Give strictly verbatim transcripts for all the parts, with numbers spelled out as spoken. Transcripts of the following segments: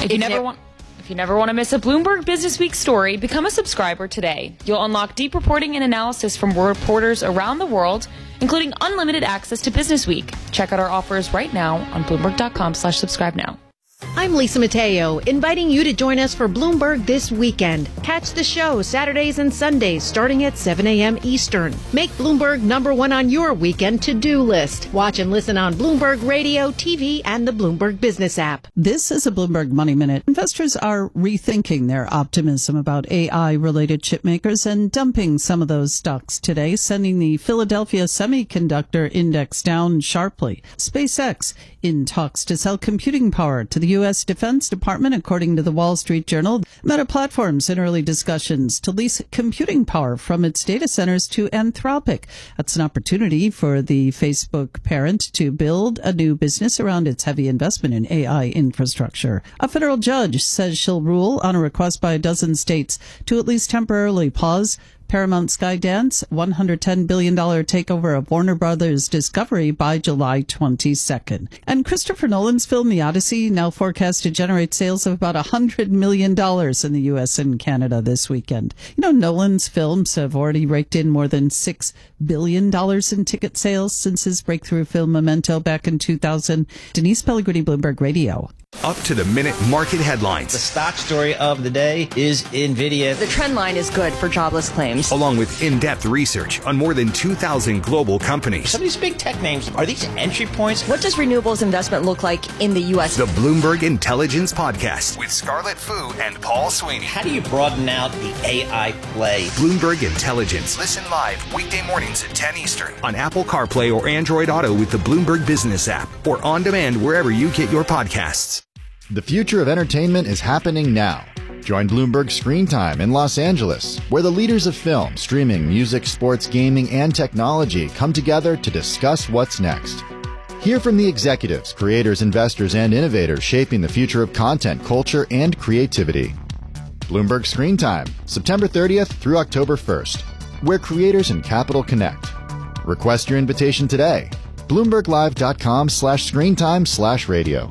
If you never want... If you never want to miss a Bloomberg Business Week story, become a subscriber today. You'll unlock deep reporting and analysis from reporters around the world, including unlimited access to Business Week. Check out our offers right now on Bloomberg.com slash subscribe now. I'm Lisa Mateo, inviting you to join us for Bloomberg this weekend. Catch the show Saturdays and Sundays starting at seven a.m. Eastern. Make Bloomberg number one on your weekend to-do list. Watch and listen on Bloomberg Radio, T V, and the Bloomberg Business app. This is a Bloomberg Money Minute. Investors are rethinking their optimism about A I-related chip makers and dumping some of those stocks today, sending the Philadelphia Semiconductor Index down sharply. SpaceX in talks to sell computing power to the U S Defense Department, according to the Wall Street Journal. Meta Platforms in early discussions to lease computing power from its data centers to Anthropic. That's an opportunity for the Facebook parent to build a new business around its heavy investment in A I infrastructure. A federal judge says she'll rule on a request by a dozen states to at least temporarily pause Paramount Skydance one hundred ten billion dollars takeover of Warner Brothers Discovery by July twenty-second. And Christopher Nolan's film The Odyssey now forecast to generate sales of about one hundred million dollars in the U S and Canada this weekend. You know, Nolan's films have already raked in more than six billion dollars in ticket sales since his breakthrough film Memento back in two thousand. Denise Pellegrini, Bloomberg Radio. Up to the minute market headlines. The stock story of the day is NVIDIA. The trend line is good for jobless claims. Along with in-depth research on more than two thousand global companies. Some of these big tech names, are these entry points? What does renewables investment look like in the U S? The Bloomberg Intelligence Podcast with Scarlett Fu and Paul Sweeney. How do you broaden out the A I play? Bloomberg Intelligence. Listen live weekday mornings at ten Eastern on Apple CarPlay or Android Auto with the Bloomberg Business app or on demand wherever you get your podcasts. The future of entertainment is happening now. Join Bloomberg Screen Time in Los Angeles, where the leaders of film, streaming, music, sports, gaming, and technology come together to discuss what's next. Hear from the executives, creators, investors, and innovators shaping the future of content, culture, and creativity. Bloomberg Screen Time, September thirtieth through October first, where creators and capital connect. Request your invitation today. BloombergLive.com slash screentime slash radio.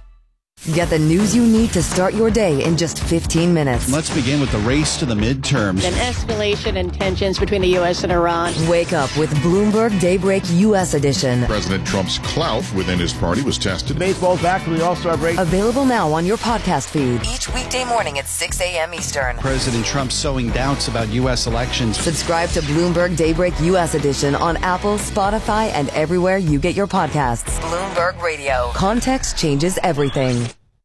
Get the news you need to start your day in just fifteen minutes. Let's begin with the race to the midterms. An escalation in tensions between the U S and Iran. Wake up with Bloomberg Daybreak U S Edition. President Trump's clout within his party was tested. Baseball's back from the All-Star break. Available now on your podcast feed. Each weekday morning at six a.m. Eastern. President Trump sowing doubts about U S elections. Subscribe to Bloomberg Daybreak U S Edition on Apple, Spotify, and everywhere you get your podcasts. Bloomberg Radio. Context changes everything.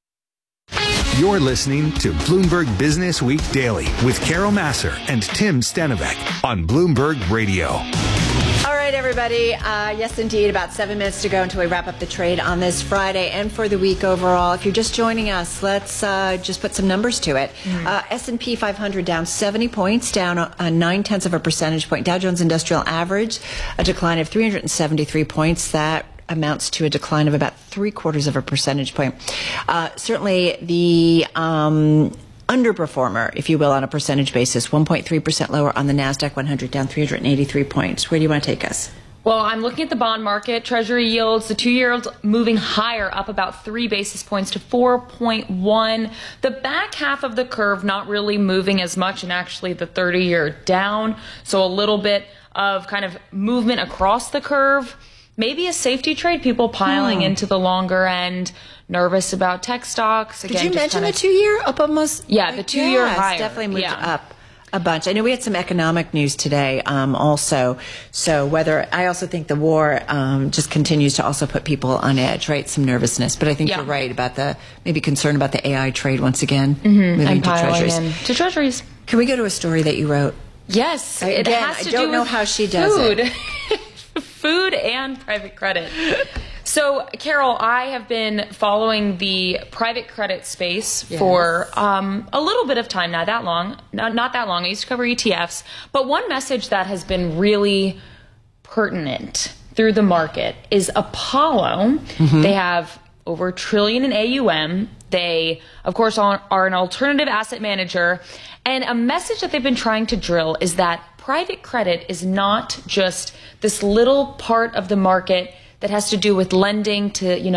You're listening to Bloomberg Business Week Daily with Carol Massar and Tim Stenovec on Bloomberg Radio. All right, everybody. Uh, yes, indeed. About seven minutes to go until we wrap up the trade on this Friday and for the week overall. If you're just joining us, let's uh, just put some numbers to it. Mm-hmm. Uh, S and P five hundred down seventy points, down a nine-tenths of a percentage point. Dow Jones Industrial Average, a decline of three hundred seventy-three points. That amounts to a decline of about three quarters of a percentage point. Uh, certainly the um, underperformer, if you will, on a percentage basis, one point three percent lower on the NASDAQ one hundred, down three hundred eighty-three points. Where do you want to take us? Well, I'm looking at the bond market. Treasury yields, the two-year moving higher, up about three basis points to four point one. The back half of the curve not really moving as much, and actually the thirty-year down. So a little bit of kind of movement across the curve. Maybe a safety trade, people piling hmm. into the longer end, nervous about tech stocks. Again, Did you mention kinda, the two-year up almost? Yeah, the two-year yeah, higher. It's definitely moved yeah. up a bunch. I know we had some economic news today um, also. So whether I also think the war um, just continues to also put people on edge, right? Some nervousness. But I think yeah. you're right about the maybe concern about the A I trade once again mm-hmm. moving and to treasuries. In. To treasuries. Can we go to a story that you wrote? Yes. Again, it has to I don't do know with how she does food. it. Food and private credit. So, Carol, I have been following the private credit space yes. for um, a little bit of time, not that long, not, not that long. I used to cover E T Fs. But one message that has been really pertinent through the market is Apollo. Mm-hmm. They have over a trillion in A U M. They, of course, are, are an alternative asset manager. And a message that they've been trying to drill is that private credit is not just this little part of the market that has to do with lending to, you know,